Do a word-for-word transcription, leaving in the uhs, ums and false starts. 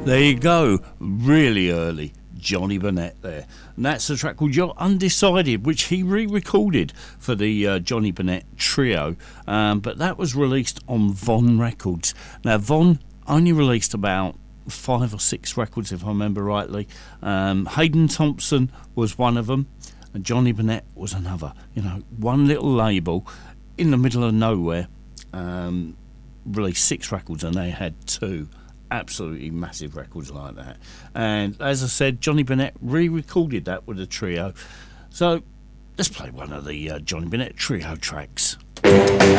There you go, really early. Johnny Burnett there. And that's a track called You're Undecided, which he re-recorded for the uh, Johnny Burnett trio. Um, but that was released on Von Records. Now, Von only released about five or six records, if I remember rightly. Um, Hayden Thompson was one of them, and Johnny Burnett was another. You know, one little label in the middle of nowhere um, released six records, and they had two absolutely massive records like that. And as I said, Johnny Burnett re-recorded that with a trio. So let's play one of the uh, Johnny Burnett trio tracks.